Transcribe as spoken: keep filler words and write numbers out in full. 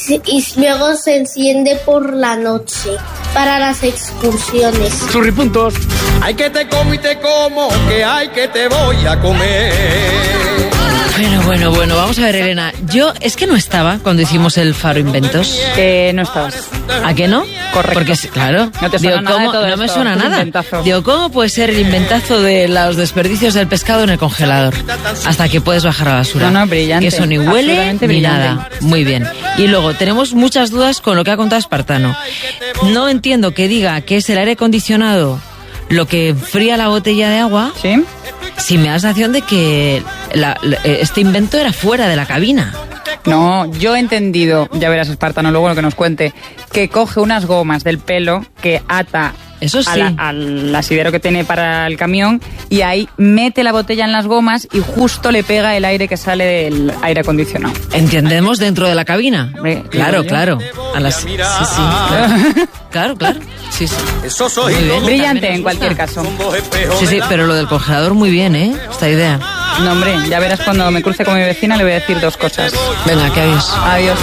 y luego se enciende por la noche para las excursiones. Churripuntos. Hay que te como y te como, que hay que te voy a comer. Bueno, bueno, bueno, vamos a ver, Elena. Yo es que no estaba cuando hicimos el Faro Inventos. Eh, no estabas. ¿A qué no? Correcto. Porque, claro, no te suena digo, nada ¿cómo? de todo No me esto, suena nada. Inventazo. Digo, ¿cómo puede ser el inventazo de los desperdicios del pescado en el congelador? Hasta que puedes bajar a la basura. No, no, brillante. Que eso ni huele ni brillante. nada. Muy bien. Y luego, tenemos muchas dudas con lo que ha contado Espartano. No entiendo que diga que es el aire acondicionado lo que enfría la botella de agua. ¿Sí? Si me da la sensación de que la, la, este invento era fuera de la cabina. No, yo he entendido, ya verás Espartano luego lo que nos cuente, que coge unas gomas del pelo que ata Eso sí. a la, al asidero que tiene para el camión y ahí mete la botella en las gomas y justo le pega el aire que sale del aire acondicionado. ¿Entendemos dentro de la cabina? Hombre, Claro, yo. claro. A las... Sí, sí. Claro, claro. claro. Sí, sí. Eso soy Muy bien. Brillante También en nos cualquier gusta. caso. Sí, sí, pero lo del congelador muy bien, ¿eh? Esta idea. No, hombre, ya verás cuando me cruce con mi vecina le voy a decir dos cosas. Venga, que adiós. Adiós.